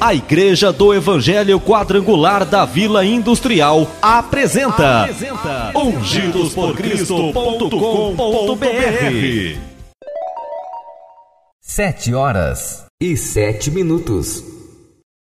A Igreja do Evangelho Quadrangular da Vila Industrial apresenta ungidosporcristo.com.br. 7h07.